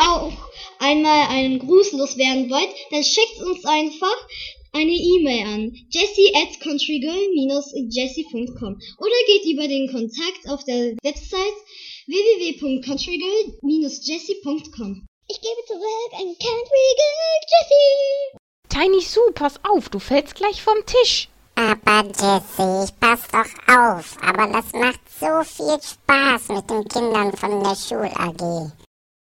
auch einmal einen Gruß loswerden wollt, dann schickt uns einfach eine E-Mail an jessie@countrygirl-jessie.com oder geht über den Kontakt auf der Website www.countrygirl-jessie.com. Ich gebe zurück an Countrygirl Jessie. Tiny Sue, pass auf, du fällst gleich vom Tisch. Aber Jessie, ich pass doch auf. Aber das macht so viel Spaß mit den Kindern von der Schul-AG.